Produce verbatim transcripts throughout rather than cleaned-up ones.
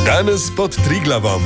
Danes pod Triglavom.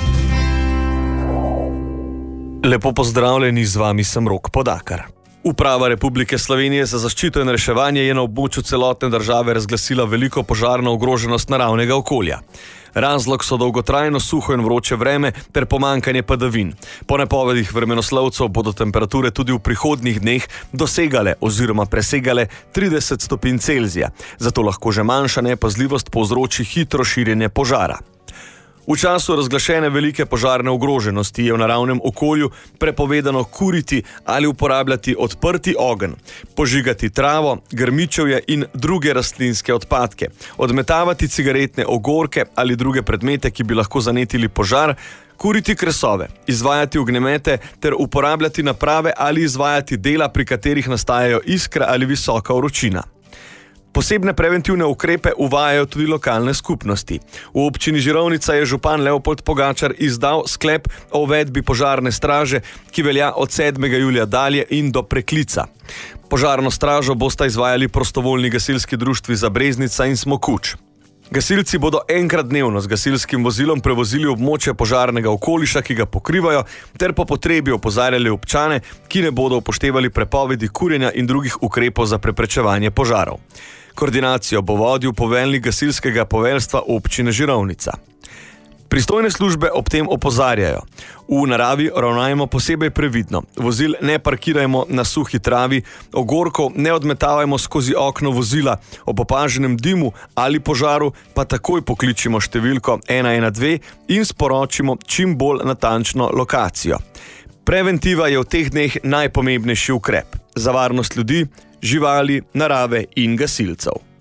Lepo pozdravljeni, z vami sem Rok Podakar. Uprava Republike Slovenije za zaščito in reševanje je na območju celotne države razglasila veliko požarno ogroženost naravnega okolja. Razlog so dolgotrajno suho in vroče vreme ter pomanjkanje padavin. Po napovedih vremenoslovcev bodo temperature tudi v prihodnjih dneh dosegale oziroma presegale trideset stopinj Celzija, zato lahko že manjša nepazljivost povzroči hitro širjenje požara. V času razglašene velike požarne ogroženosti je v naravnem okolju prepovedano kuriti ali uporabljati odprti ogenj, požigati travo, grmičevje in druge rastlinske odpadke, odmetavati cigaretne ogorke ali druge predmete, ki bi lahko zanetili požar, kuriti kresove, izvajati ognjemete ter uporabljati naprave ali izvajati dela, pri katerih nastajajo iskre ali visoka vročina. Posebne preventivne ukrepe uvajajo tudi lokalne skupnosti. V občini Žirovnica je župan Leopold Pogačar izdal sklep o uvedbi požarne straže, ki velja od sedmega julija dalje in do preklica. Požarno stražo bosta izvajali prostovoljni gasilski društvi Zabreznica in Smokuč. Gasilci bodo enkrat dnevno z gasilskim vozilom prevozili območje požarnega okoliša, ki ga pokrivajo, ter po potrebi opozarjali občane, ki ne bodo upoštevali prepovedi kurjenja in drugih ukrepov za preprečevanje požarov. Koordinacijo bo vodil poveljnik gasilskega poveljstva občine Žirovnica. Pristojne službe ob tem opozarjajo: v naravi ravnajmo posebej previdno, vozil ne parkirajmo na suhi travi, ogorkov ne odmetavajmo skozi okno vozila, ob opaženem dimu ali požaru pa takoj pokličimo številko ena ena dve in sporočimo čim bolj natančno lokacijo. Preventiva je v teh dneh najpomembnejši ukrep za varnost ljudi, živali, narave in gasilcev.